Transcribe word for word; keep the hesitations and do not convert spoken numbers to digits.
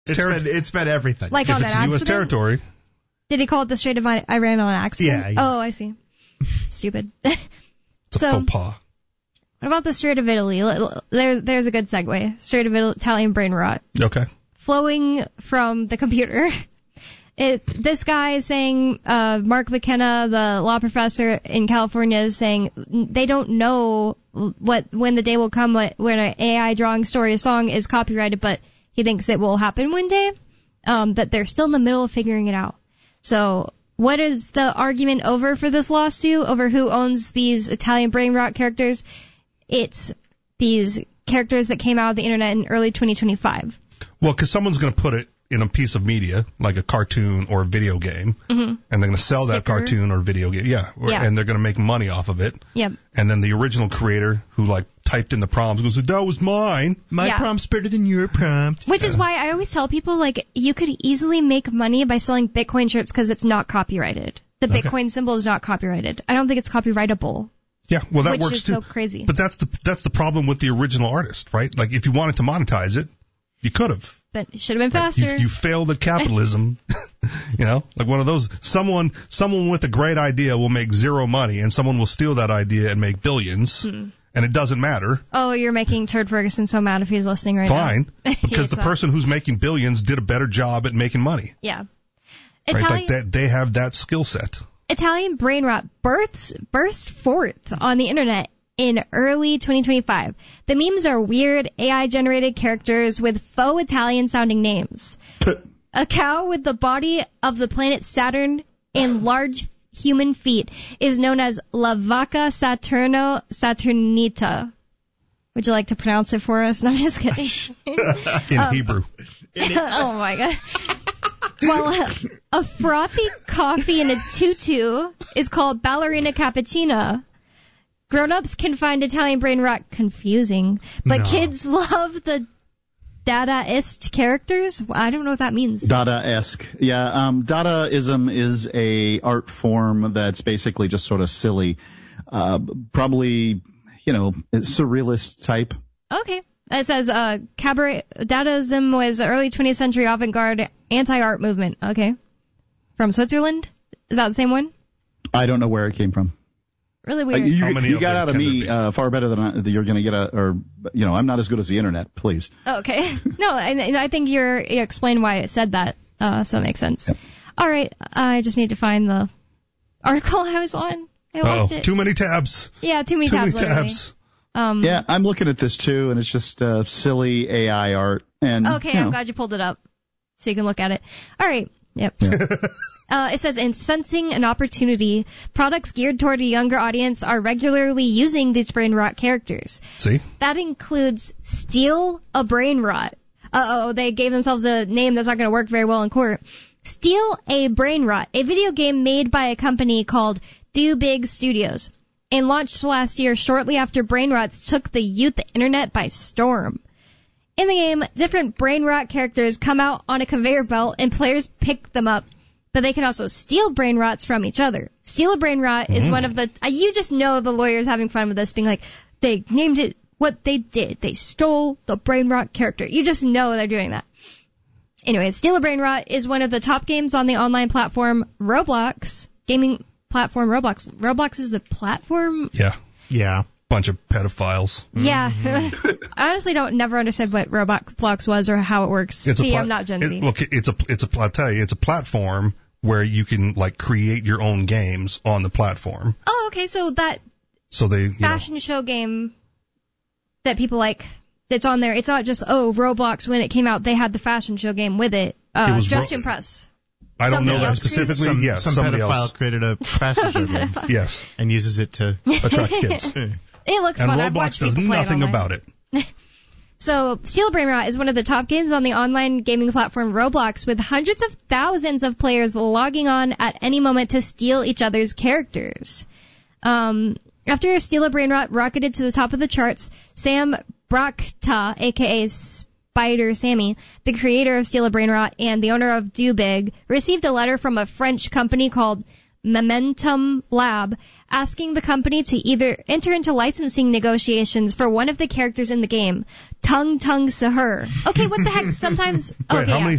It's Terri- been, it's been everything. Like if on it's that U S accident? territory. Did he call it the Strait of Iran on accident? Yeah, yeah. Oh, I see. Stupid. It's a So- faux pas. What about the Strait of Italy? L- l- There's there's a good segue. Strait of Italy, Italian brain rot. Okay. Flowing from the computer. It, this guy is saying, uh, Mark McKenna, the law professor in California, is saying they don't know what when the day will come when an A I drawing story, a song is copyrighted, but he thinks it will happen one day. Um, that they're still in the middle of figuring it out. So, what is the argument over for this lawsuit? Over who owns these Italian brain rot characters? It's these characters that came out of the internet in early twenty twenty-five. Well, because someone's going to put it in a piece of media, like a cartoon or a video game, Mm-hmm. and they're going to sell that Sticker. cartoon or video game. Yeah, or, Yeah. and they're going to make money off of it. Yep. And then the original creator who, like, typed in the prompts goes, that was mine. My Yeah. prompt's better than your prompt. Which is why I always tell people, like, you could easily make money by selling Bitcoin shirts because it's not copyrighted. The Okay. Bitcoin symbol is not copyrighted. I don't think it's copyrightable. Yeah, well, that Which works is too. so crazy. But that's the that's the problem with the original artist, right? Like, if you wanted to monetize it, you could have. But it should have been Right? faster. You, you failed at capitalism. You know, like one of those. Someone someone with a great idea will make zero money, and someone will steal that idea and make billions, Hmm. and it doesn't matter. Oh, you're making Turd Ferguson so mad if he's listening right Fine, now. because the He's, uh, person who's making billions did a better job at making money. Yeah. Right? Italian, Like that, they have that skill set. Italian brain rot bursts, burst forth on the internet in early twenty twenty-five. The memes are weird A I-generated characters with faux Italian-sounding names. A cow with the body of the planet Saturn and large human feet is known as La Vaca Saturno Saturnita. Would you like to pronounce it for us? No, I'm just kidding. In Um, Hebrew. Oh my god. Well, a, a frothy coffee in a tutu is called ballerina cappuccina. Grown-ups can find Italian brain rot confusing, but No. kids love the Dadaist characters. I don't know what that means. Dada-esque. Yeah, um, Dadaism is a art form that's basically just sort of silly. Uh, probably, you know, surrealist type. Okay. It says uh, cabaret Dadaism was the early twentieth century avant-garde anti-art movement. Okay. From Switzerland? Is that the same one? I don't know where it came from. Really Uh, weird. you How many you of got them out of can there me be? uh, far better than I, that you're going to get a, or, you know, I'm not as good as the internet, please. Okay. No, I, I think you're, you explained why it said that, uh, so it makes sense. Yep. All right. I just need to find the article I was on. I Oh, lost it. too many tabs. Yeah, too many Too tabs. many literally. tabs. Um, Yeah, I'm looking at this too, and it's just uh, silly A I art. And Okay, you know, I'm glad you pulled it up so you can look at it. All right. Yep. Uh, it says, in sensing an opportunity, products geared toward a younger audience are regularly using these brain rot characters. See? That includes Steal a Brain Rot. Uh-oh, they gave themselves a name that's not going to work very well in court. Steal a Brain Rot, a video game made by a company called Do Big Studios, and launched last year shortly after brain rots took the youth internet by storm. In the game, different brain rot characters come out on a conveyor belt and players pick them up. But they can also steal brain rots from each other. Steal a brain rot is one of the, uh, you just know the lawyers having fun with this, being like, they named it what they did. They stole the brain rot character. You just know they're doing that. Anyway, Steal a Brain Rot is one of the top games on the online platform Roblox, gaming platform Roblox. Roblox is a platform? Yeah. Yeah. Bunch of pedophiles. Yeah. I honestly don't never understood what Roblox was or how it works. It's See, a pla- I'm not Gen Z. It, look, it's a, it's a, I'll tell you, it's a platform where you can, like, create your own games on the platform. Oh, okay, so that So they, you fashion show game that people like, that's on there, it's not just, oh, Roblox, when it came out, they had the fashion show game with it. Uh, It was Dress Ro- to Impress. know, I don't know somebody that else specifically. Some, yes, some somebody pedophile else. created a fashion show game Yes. and uses it to Attract kids. It looks And fun. I've Roblox watched does people play nothing it online. about it. So, Steal a Brain Rot is one of the top games on the online gaming platform Roblox, with hundreds of thousands of players logging on at any moment to steal each other's characters. Um, after Steal a Brain Rot rocketed to the top of the charts, Sam Brockta, aka Spider Sammy, the creator of Steal a Brain Rot and the owner of Do Big, received a letter from a French company called Momentum Lab, asking the company to either enter into licensing negotiations for one of the characters in the game, Tung Tung Sahur. Okay, what the heck? Sometimes, Wait, okay, how yeah. many